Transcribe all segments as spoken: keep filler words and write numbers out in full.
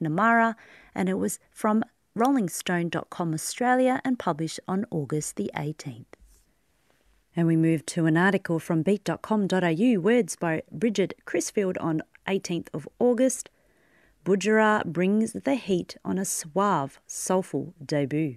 McNamara, and it was from rolling stone dot com Australia and published on August the eighteenth. And we move to an article from beat dot com dot a u, words by Bridget Crisfield on eighteenth of August. Budjerah brings the heat on a suave, soulful debut.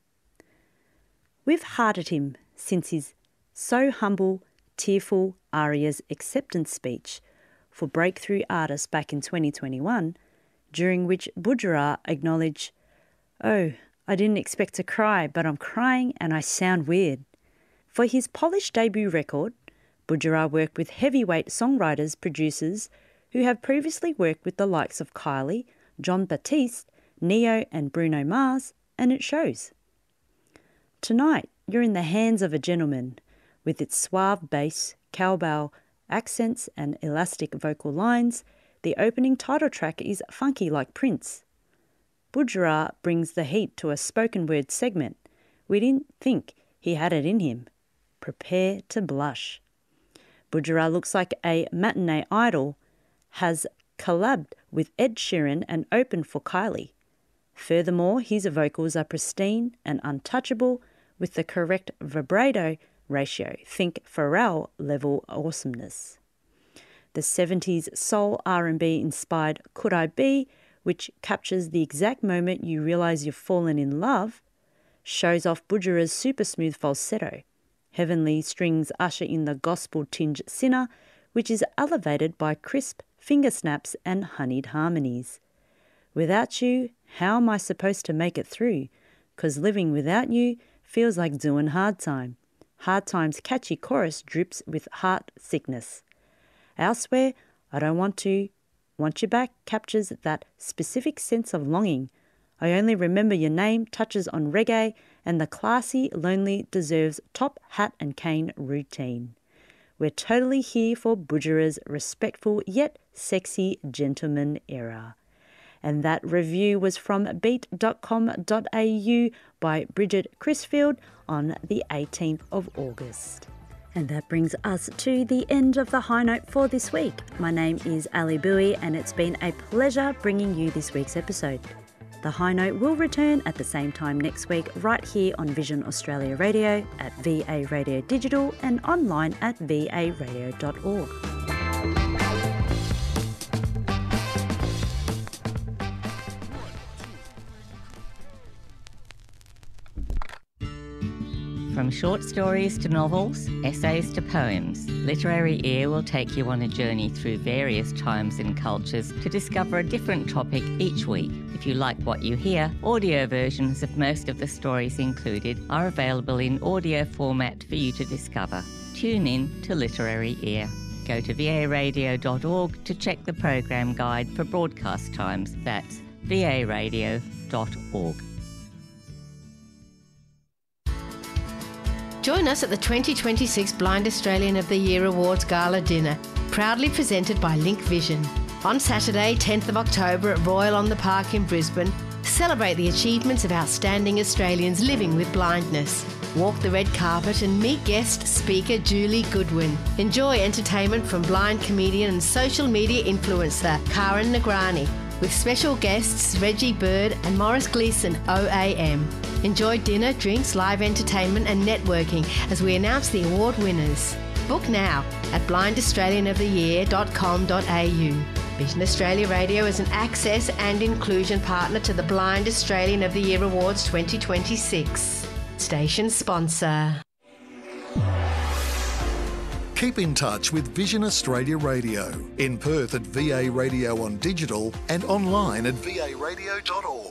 We've hearted him since his so humble, tearful Aria's acceptance speech for breakthrough artists back in twenty twenty-one, during which Budjerah acknowledged, "Oh, I didn't expect to cry, but I'm crying and I sound weird." For his polished debut record, Budjerah worked with heavyweight songwriters, producers who have previously worked with the likes of Kylie, Jon Batiste, Neo and Bruno Mars, and it shows. Tonight, you're in the hands of a gentleman, with its suave bass, cowbell, accents and elastic vocal lines. The opening title track is funky like Prince. Budjerah brings the heat to a spoken word segment. We didn't think he had it in him. Prepare to blush. Budjerah looks like a matinee idol, has collabed with Ed Sheeran and opened for Kylie. Furthermore, his vocals are pristine and untouchable with the correct vibrato ratio. Think Pharrell level awesomeness. The seventies soul R and B inspired Could I Be, which captures the exact moment you realise you've fallen in love, shows off Budjerah's super smooth falsetto. Heavenly strings usher in the gospel-tinged Sinner, which is elevated by crisp finger snaps and honeyed harmonies. Without you, how am I supposed to make it through? 'Cause living without you feels like doing hard time. Hard Time's catchy chorus drips with heart sickness. Elsewhere, I Don't Want to, Want You Back captures that specific sense of longing. I Only Remember Your Name touches on reggae, and the classy Lonely deserves top hat and cane routine. We're totally here for Budjerah's respectful yet sexy gentleman era. And that review was from beat dot com dot a u by Bridget Crisfield on the eighteenth of August. And that brings us to the end of the High Note for this week. My name is Ali Bowie, and it's been a pleasure bringing you this week's episode. The High Note will return at the same time next week right here on Vision Australia Radio, at V A Radio Digital and online at v a radio dot org. From short stories to novels, essays to poems, Literary Ear will take you on a journey through various times and cultures to discover a different topic each week. If you like what you hear, audio versions of most of the stories included are available in audio format for you to discover. Tune in to Literary Ear. Go to v a radio dot org to check the program guide for broadcast times. That's v a radio dot org. Join us at the twenty twenty-six Blind Australian of the Year Awards Gala Dinner, proudly presented by Link Vision. On Saturday, tenth of October at Royal on the Park in Brisbane, celebrate the achievements of outstanding Australians living with blindness. Walk the red carpet and meet guest speaker Julie Goodwin. Enjoy entertainment from blind comedian and social media influencer Karen Nagrani, with special guests Reggie Bird and Morris Gleeson O A M. Enjoy dinner, drinks, live entertainment and networking as we announce the award winners. Book now at blind australian of the year dot com dot a u. Vision Australia Radio is an access and inclusion partner to the Blind Australian of the Year Awards twenty twenty-six. Station sponsor. Keep in touch with Vision Australia Radio in Perth at V A Radio on digital and online at v a radio dot org.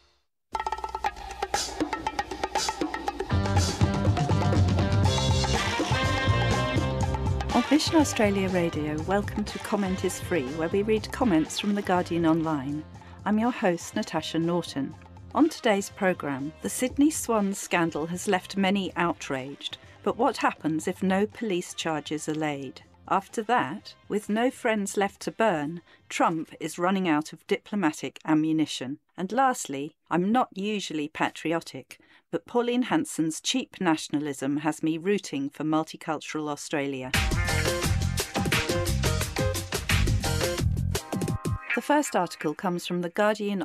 On Vision Australia Radio, welcome to Comment is Free, where we read comments from The Guardian Online. I'm your host, Natasha Norton. On today's programme, the Sydney Swans scandal has left many outraged. But what happens if no police charges are laid? After that, with no friends left to burn, Trump is running out of diplomatic ammunition. And lastly, I'm not usually patriotic, but Pauline Hanson's cheap nationalism has me rooting for multicultural Australia. The first article comes from The Guardian